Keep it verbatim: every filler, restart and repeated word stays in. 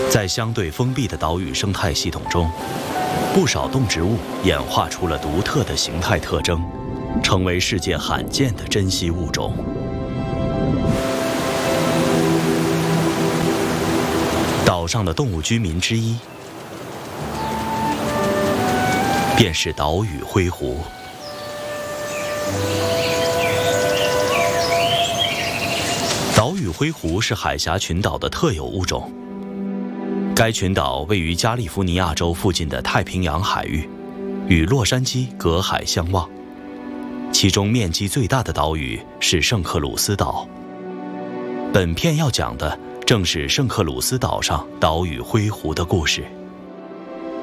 在相对封闭的岛屿生态系统中，不少动植物演化出了独特的形态特征，成为世界罕见的珍稀物种。岛上的动物居民之一，便是岛屿灰狐。岛屿灰狐是海峡群岛的特有物种。该群岛位于加利福尼亚州附近的太平洋海域，与洛杉矶隔海相望。其中面积最大的岛屿是圣克鲁斯岛。本片要讲的正是圣克鲁斯岛上岛屿灰狐的故事。